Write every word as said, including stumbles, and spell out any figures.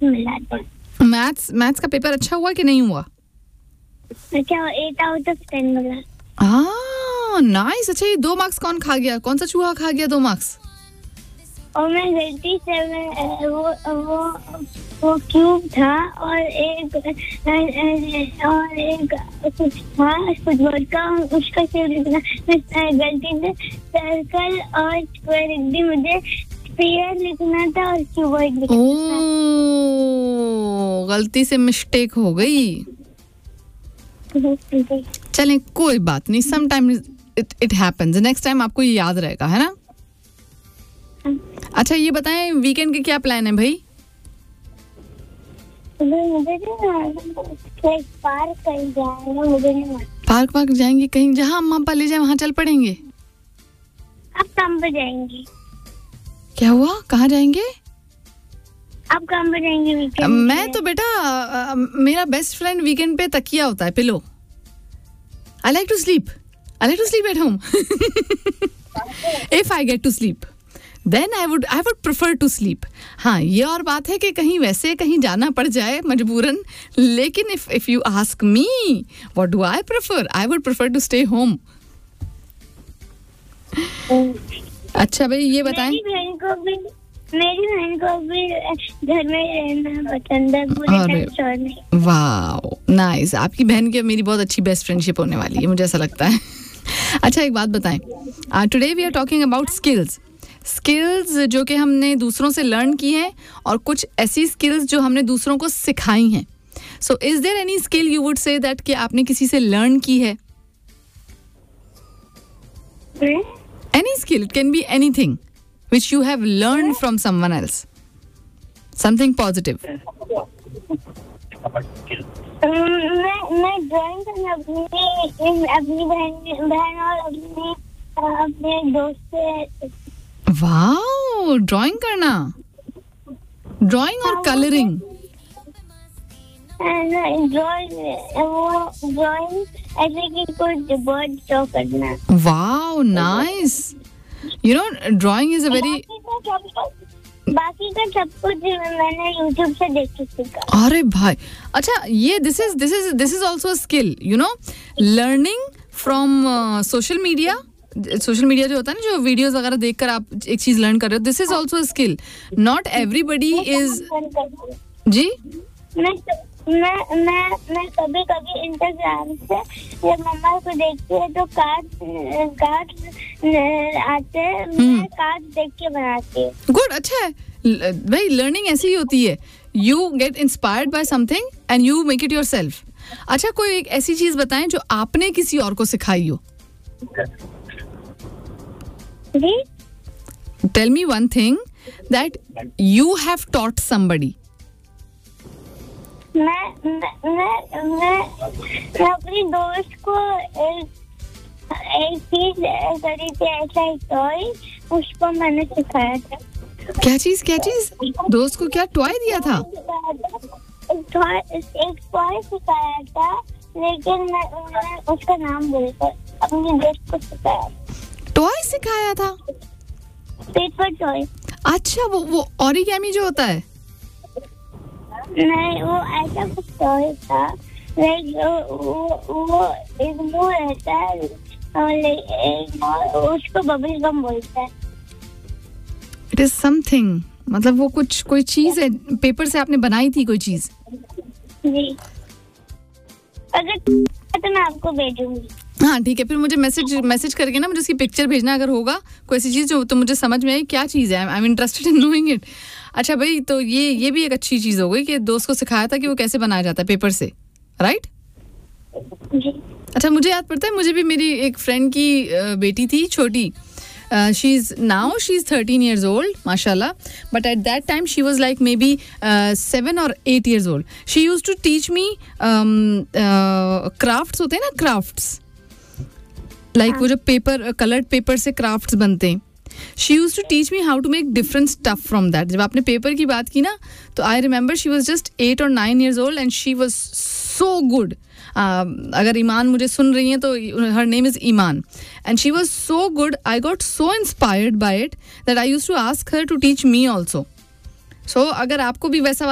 मिला था। Maths maths का पेपर अच्छा हुआ कि नहीं हुआ? अच्छा, एट आउट ऑफ टेन मिला। हाँ नाइस। अच्छा ये दो मार्क्स कौन खा गया? कौन सा चूहा खा गया दो मार्क्स? और मैं गलती से मैं, वो वो वो क्यूब था और एक और एक कुछ था फुटबॉल का, उसका शेप लिखना मैं गलती से सर्कल और स्क्वायर लिख दी। मुझे स्फीयर लिखना था और क्यूबॉइड लिखना था। ओह, गलती से मिस्टेक हो गई। चलें कोई बात नहीं, some time it it happens. Next time आपको ये याद रहेगा, है ना? अच्छा ये बताएं, वीकेंड के क्या प्लान है भाई? मुझे पार्क कहीं जाना, मुझे नहीं। पार्क पार्क जाएंगे कहीं, जहाँ अम्मा पापा ले जाए वहाँ चल पड़ेंगे। आप काम पे जाएंगे? क्या हुआ, कहाँ जाएंगे? आप काम पे जाएंगे वीकेंड? मैं तो बेटा आ, मेरा बेस्ट फ्रेंड वीकेंड पे तकिया होता है, pillow. I like to sleep I like to sleep at home. If I get to sleep then I would I would prefer to sleep. हाँ ये और बात है कि कहीं वैसे कहीं जाना पड़ जाए मजबूरन, लेकिन if if you ask me what do I prefer, I would prefer to stay home. अच्छा भाई ये बताएं, मेरी बहन को भी मेरी बहन को भी घर में रहना पसंद है, पूरे टाइम सोने। Wow nice. आपकी बहन की मेरी बहुत अच्छी बेस्ट फ्रेंडशिप होने वाली है, मुझे ऐसा लगता है। अच्छा एक बात बताएं, today we are talking about skills. Skills जो कि हमने दूसरों से लर्न की हैं और कुछ ऐसी स्किल्स जो हमने दूसरों को सिखाई हैं। So is there any skill you would say that कि आपने किसी से लर्न की है? Any skill, it can be anything which you have learned from someone else, something positive. मैं मैं ड्राइंग करना अपनी अपनी बहन बहन और अपने अपने दोस्त से। वाओ, ड्राइंग करना, ड्राइंग और कलरिंग। ड्राइंग वो ड्राइंग ऐसे कि कुछ बर्ड ड्रॉ करना। Wow nice. You know, drawing is a very बाकी का सब कुछ मैंने YouTube से देख के सीखा। अरे भाई, अच्छा ये this is this is this is also a skill, you know, learning from uh, social media. Social media जो होता है ना, जो वीडियोस वगैरह देखकर आप एक चीज लर्न कर रहे हो, this is also a skill. Not everybody is. जी मैं मैं मैं मैं कभी कभी इंस्टाग्राम से जब मम्मा को देखती है तो कार्ड कार्ड आते हैं, मैं कार्ड देख के बनाती हूँ। गुड, अच्छा है भाई, लर्निंग ऐसी ही होती है। You get inspired by something and you make it yourself. अच्छा कोई एक ऐसी चीज बताएं जो आपने किसी और को सिखाई हो। जी? Tell me one thing that you have taught somebody. मैं मैं मैं मैं अपनी दोस्त को एक एक चीज करी थी, ऐसा ही टॉय, उसको मैंने सिखाया था। क्या चीज क्या चीज दोस्त को क्या टॉय दिया था? एक टॉय एक टॉय सिखाया था, लेकिन मैं, मैं उसका नाम बोलकर अपनी दोस्त को सिखाया। टॉय सिखाया था? Paper toy. अच्छा वो वो ओरिगेमी जो होता है? नहीं, वो ऐसा कुछ टॉय था, लाइक वो वो एक मुंह रहता है और एक उसको बबल गम बोलता है। इट इज समथिंग, मतलब वो कुछ कोई चीज है, पेपर से आपने बनाई थी कोई चीज? जी, अगर तो मैं आपको भेजूंगी। हाँ ठीक है, फिर मुझे मैसेज मैसेज करके ना मुझे उसकी पिक्चर भेजना अगर होगा कोई ऐसी चीज जो तो मुझे समझ में आई क्या चीज है। I am interested in knowing it. अच्छा भाई, तो ये ये भी एक अच्छी चीज हो गई कि दोस्त को सिखाया था कि वो कैसे बनाया जाता है पेपर से, राइट? अच्छा मुझे याद पड़ता है, मुझे भी मेरी एक फ्रेंड की बेटी थी छोटी, she is now she is thirteen years old माशाल्लाह, but at that time she was like may be seven और eight years old. She used to teach me crafts होते हैं ना, क्राफ्ट्स लाइक like, वो जो पेपर कलर्ड पेपर से crafts बनते हैं। She used to teach me how to make different stuff from that. जब आपने पेपर की बात की ना, तो I remember she was just eight और nine years old and she was so good. अगर ईमान मुझे सुन रही हैं तो her name is Iman, and she was so good, I got so inspired by it that I used to ask her to teach me also. सो अगर आपको भी वैसा